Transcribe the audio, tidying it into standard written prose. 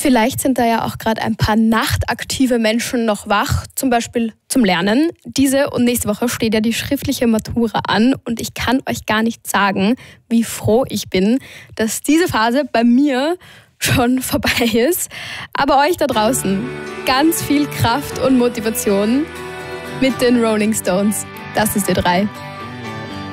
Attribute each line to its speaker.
Speaker 1: Vielleicht sind da ja auch gerade ein paar nachtaktive Menschen noch wach, zum Beispiel zum Lernen. Diese und nächste Woche steht ja die schriftliche Matura an und ich kann euch gar nicht sagen, wie froh ich bin, dass diese Phase bei mir schon vorbei ist. Aber euch da draußen ganz viel Kraft und Motivation mit den Rolling Stones. Das ist Ö3.